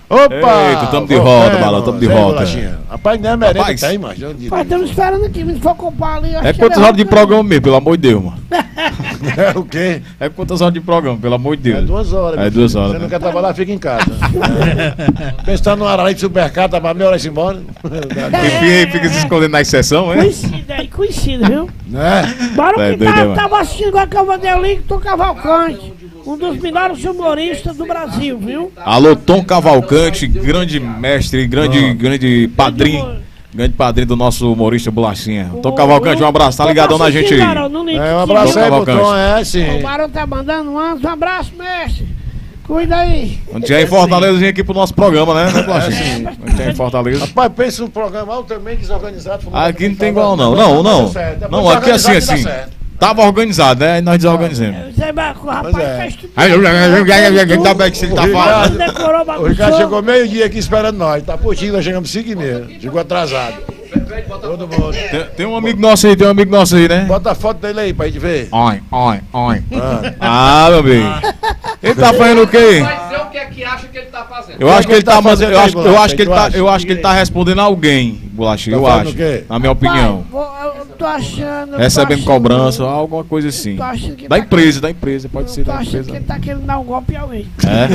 Opa! Eita, tamo de volta, Balão, tamo de volta. Bolachinha. Rapaz, nem a merenda Rapaz. tem, mas. Estamos esperando aqui, se for comprar ali. É quantas horas de programa mesmo, pelo amor de Deus, mano? É o quê? É quantas horas de programa, pelo amor de É Deus? 2 horas. É meu 2 filho. horas, Você não né? quer trabalhar, fica em casa. Pensando no Arari de supermercado, tá pra meia hora embora. E fica se escondendo na exceção, é? Conhecido, viu? Né? Bora É que doido, mano. tava assistindo agora que eu mandei o link do Cavalcante. Um dos melhores humoristas do Brasil, viu? Alô, Tom Cavalcante, grande mestre, grande padrinho. Grande padrinho do nosso humorista Bolachinha. Tom Cavalcante, um abraço, tá ligadão na gente aí. Um abraço aí pro Tom, sim. O Barão tá mandando um abraço, mestre. Cuida aí. Quando tiver em Fortaleza, vem aqui pro nosso programa, né, Bolachinha? Quando tiver em Fortaleza. Rapaz, pensa num programa altamente desorganizado. Aqui não tem igual, não. Não, aqui é assim. Tava organizado, né? Aí nós desorganizamos. Você vai com o rapaz Pois é. fez tudo. Ainda bem que você tá falando. Decorou, O bagunçou. Ricardo chegou meio-dia aqui esperando nós. Tá putinho, nós chegamos 5h30. Chegou atrasado. Todo mundo. Tem um amigo nosso aí, né? Bota a foto dele aí pra gente ver. Oi. Ah, meu bem. Ele tá fazendo o quê? Vai dizer o que é que acha que ele tá fazendo. Eu acho que ele tá fazendo aí, Bolacha? eu acho que ele tá respondendo a alguém, Bolacha, Tá eu fazendo acho. o quê? Na minha opinião. Eu tô achando. Recebendo cobrança, alguma coisa assim. Tô achando que Da tá- empresa, pode ser Tô da achando que empresa. ele tá querendo dar um golpe em alguém.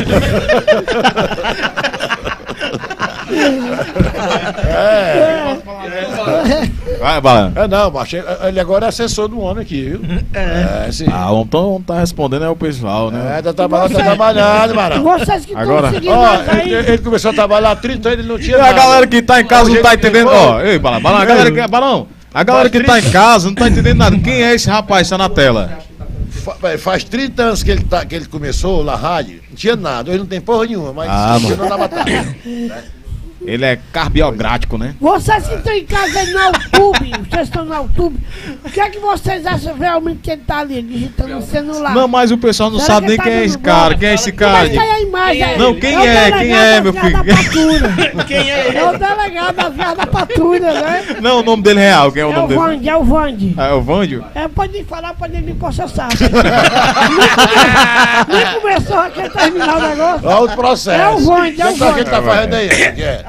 Vai, Bala. Não, mas ele agora é assessor do homem aqui, viu? Sim. Ah, vamos tá respondendo é o pessoal, né? Tá trabalhando, Barão. Vocês que estão Agora- seguindo Ó, nós aí. ele começou a trabalhar há 30 anos, ele não tinha E a nada. galera que tá em casa não tá Hoje ele entendendo, tem- ó. Ei, Balão, a galera que, Balão, a galera que tá em casa não tá entendendo nada. Quem é esse rapaz que tá na tela? Faz 30 anos que ele começou na rádio, não tinha nada, hoje não tem porra nenhuma, mas continua na batalha. Ele é carbiogrático, né? Vocês que estão em casa aí no YouTube, vocês estão no YouTube, o que é que vocês acham realmente que ele tá ali digitando no celular? Não, mas o pessoal não Será sabe que nem tá quem é dando esse golpe? cara, quem é esse cara. Mas tá aí a imagem aí. Não, quem o é? delegado Quem é, das meu Vias filho? da Patrulha. Quem é? É o delegado das Vias da Patrulha, né? Não, o nome dele é real, quem é o É o nome dele? Vande, é o Vande. É o Vândio? Pode falar, pode ele me processar. Nem começou a querer terminar o negócio. Olha o processo. É o Vande, é o O que ele tá Vande. fazendo aí? O que é?